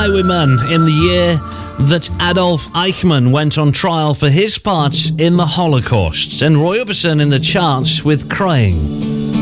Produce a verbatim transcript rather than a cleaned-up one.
Highwayman in the year that Adolf Eichmann went on trial for his part in the Holocaust, and Roy Orbison in the charts with Crying.